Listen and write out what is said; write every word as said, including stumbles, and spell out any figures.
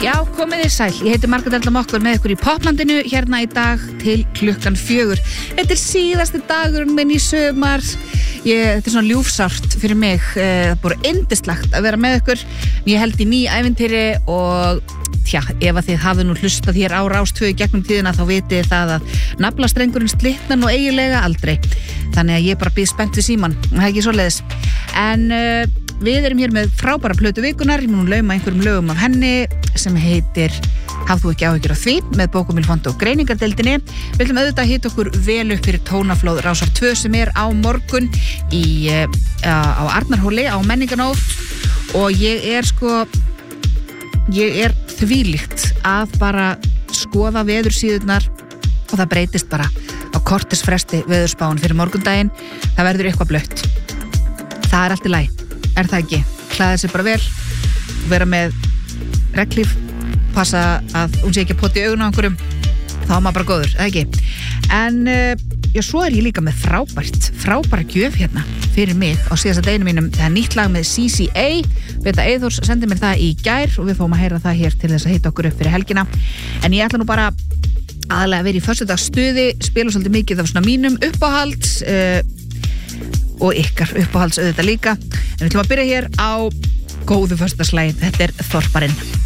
Já, komið þið sæl. Ég heiti Margrét Erla Mokkur með ykkur í Poplandinu hérna í dag til klukkan fjögur. Þetta er síðasti dagurinn minn í sumar. Ég, þetta er svona ljúfsárt fyrir mig. Það er bara yndislegt að vera með ykkur. Ég held í ný ævintýri og tja, ef að þið hafið nú hlustað hér á Rás tvö í gegnum tíðina þá vitið þið það að naflastrengurinn slitnar nú eiginlega aldrei. Þannig að ég bara býð spennt við síman. Það er ekki svoleiðis. En uh, við erum hér með frábæra plötu vikunar. Ég mun lauma einhverjum lögum af henni sem heitir Hafðu þú ekki áhyggjur af því með Bókumilfond og greiningardeildinni. Við viljum auðvitað hita okkur vel upp fyrir tónaflóð Rásar tvö sem er á morgun í, uh, á Arnarhóli á Menninganótt og ég er sko ég er þvílíkt að bara skoða veðursíðurnar og það breytist bara á kortisfresti veðurspáin fyrir morgundaginn. Það verður eitthvað blött. Það er allt í lagi, er það ekki? Klæða sig bara vel, vera með reglíf, passa að hún sé ekki að pota í augun á einhverjum, þá er maður bara góður, eða ekki? En uh, já, svo er ég líka með frábært, frábæra gjöf hérna fyrir mig á síðasta deginu mínum. Það er nýtt lag með C C A, Beta Eyþórs sendi mér það í gær og við fáum að heyra það hér til þess að hita okkur upp fyrir helgina. En ég ætla nú bara aðalega að vera í föstudagsstuði, spila svolítið mikið af svona mínum uppáhalds uh, og ykkar uppáhalds auðvitað líka. En við ætlum að byrja hér á góðu föstudagsslagið. Þetta er Þorparinn.